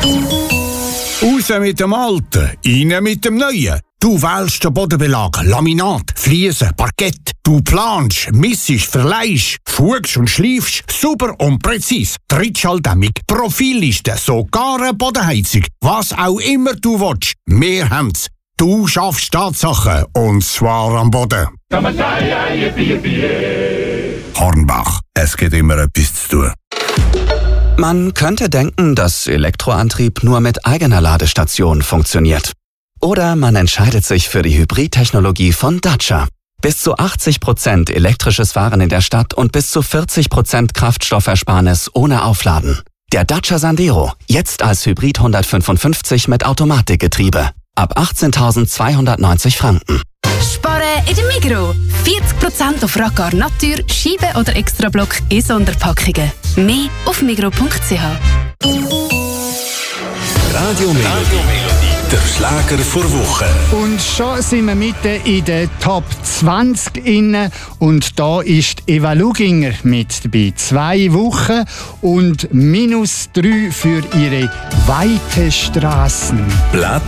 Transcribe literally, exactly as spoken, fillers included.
Raus mit dem Alten, rein mit dem Neuen. Du wählst den Bodenbelag, Laminat, Fliesen, Parkett. Du planst, missest, verleihst, fugst und schleifst, super und präzise. Trittschalldämmung, Profilliste, sogar eine Bodenheizung. Was auch immer du willst, wir haben's. Du schaffst Tatsachen, und zwar am Boden. Hornbach, es gibt immer etwas zu tun. Man könnte denken, dass Elektroantrieb nur mit eigener Ladestation funktioniert. Oder man entscheidet sich für die Hybridtechnologie von Dacia. Bis zu achtzig Prozent elektrisches Fahren in der Stadt und bis zu vierzig Prozent Kraftstoffersparnis ohne Aufladen. Der Dacia Sandero, jetzt als Hybrid hundertfünfundfünfzig mit Automatikgetriebe. Ab achtzehntausendzweihundertneunzig Franken. Sparen in der Migros. vierzig Prozent auf Raccar Natur, Scheibe oder Extrablock in Sonderpackungen. Mehr auf migros punkt c h. Radio Melodie, der Schlager vor Woche. Und schon sind wir mitten in den Top zwanzig inne und da ist Eva Luginger mit dabei. Zwei Wochen und minus drei für ihre weite Straßen.